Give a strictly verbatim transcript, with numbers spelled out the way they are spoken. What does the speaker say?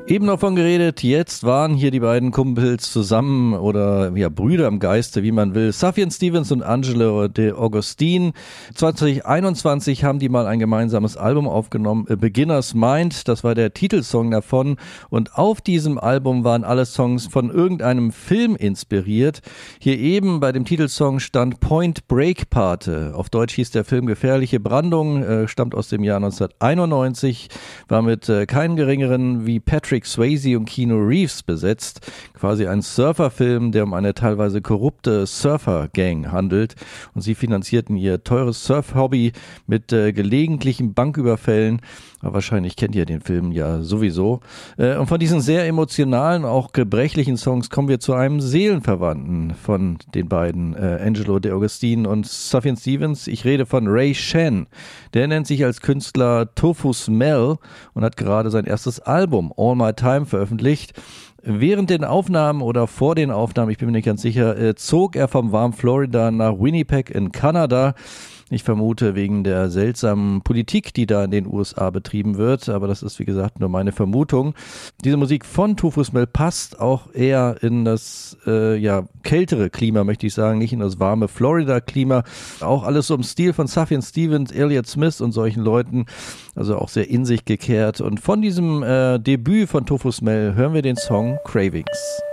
Eben noch von geredet, jetzt waren hier die beiden Kumpels zusammen oder ja Brüder im Geiste, wie man will. Sufjan Stevens und Angelo De Agostini. zwanzig einundzwanzig haben die mal ein gemeinsames Album aufgenommen, A Beginner's Mind, das war der Titelsong davon. Und auf diesem Album waren alle Songs von irgendeinem Film inspiriert. Hier eben bei dem Titelsong stand Point Break Pate. Auf Deutsch hieß der Film Gefährliche Brandung, äh, stammt aus dem Jahr neunzehnhunderteinundneunzig, war mit äh, keinen geringeren wie Patrick Swayze und Keanu Reeves besetzt. Quasi ein Surferfilm, der um eine teilweise korrupte Surfer-Gang handelt. Und sie finanzierten ihr teures Surf-Hobby mit äh, gelegentlichen Banküberfällen. Aber wahrscheinlich kennt ihr den Film ja sowieso. Äh, und von diesen sehr emotionalen, auch gebrechlichen Songs kommen wir zu einem Seelenverwandten von den beiden, äh, Angelo De Agostini und Sufjan Stevens. Ich rede von Ray Shan. Der nennt sich als Künstler Tofu Smell und hat gerade sein erstes Album All My Time veröffentlicht. Während den Aufnahmen oder vor den Aufnahmen, ich bin mir nicht ganz sicher, äh, zog er vom warmen Florida nach Winnipeg in Kanada. Ich vermute wegen der seltsamen Politik, die da in den U S A betrieben wird, aber das ist wie gesagt nur meine Vermutung. Diese Musik von Tofu Smell passt auch eher in das äh, ja kältere Klima, möchte ich sagen, nicht in das warme Florida-Klima. Auch alles so im Stil von Sufjan Stevens, Elliott Smith und solchen Leuten, also auch sehr in sich gekehrt. Und von diesem äh, Debüt von Tofu Smell hören wir den Song Cravings.